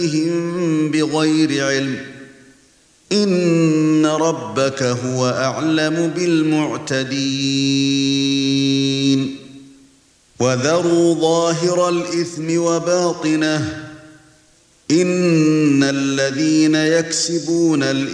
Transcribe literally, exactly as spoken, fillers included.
بِهِم بِغَيْرِ عِلْمٍ إِنَّ رَبَّكَ هُوَ أَعْلَمُ بِالْمُعْتَدِينَ وَذَرُوا ظَاهِرَ الْإِثْمِ وَبَاطِنَهُ إِنَّ الَّذِينَ يَكْسِبُونَ الْإِثْمَ